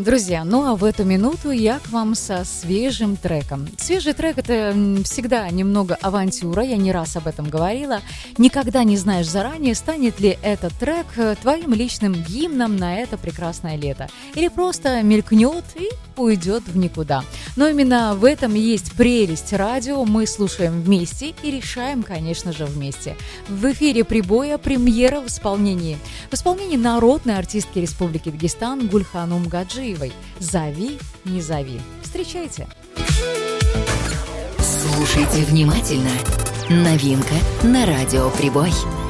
Друзья, ну а в эту минуту я к вам со свежим треком. Свежий трек — это всегда немного авантюра, я не раз об этом говорила. Никогда не знаешь заранее, станет ли этот трек твоим личным гимном на это прекрасное лето. Или просто мелькнет и уйдет в никуда. Но именно в этом и есть прелесть радио. Мы слушаем вместе и решаем, конечно же, вместе. В эфире «Прибоя» премьера в исполнении народной артистки Республики Дагестан Гульханум Гаджиевой. «Зови, не зови». Встречайте! Слушайте внимательно. Новинка на радио «Прибой».